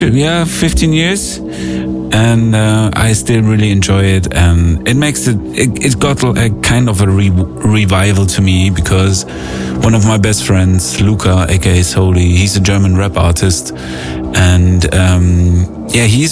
Yeah, 15 years. And I still really enjoy it, and it makes it got a kind of a revival to me, because one of my best friends, Luca, aka Soli, he's a German rap artist, and yeah, he's